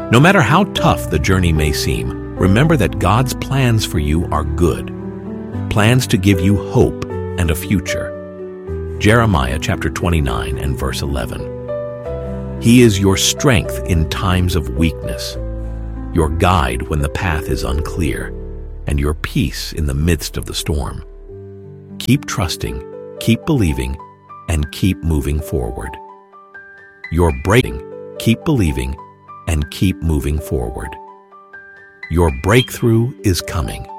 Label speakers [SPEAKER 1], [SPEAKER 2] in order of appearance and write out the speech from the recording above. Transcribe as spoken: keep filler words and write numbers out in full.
[SPEAKER 1] No matter how tough the journey may seem, remember that God's plans for you are good. Plans to give you hope and a future. Jeremiah chapter twenty-nine and verse eleven. He is your strength in times of weakness, your guide when the path is unclear, and your peace in the midst of the storm. Keep trusting, keep believing, and keep moving forward. Your breaking, keep believing, and keep moving forward. Your breakthrough is coming.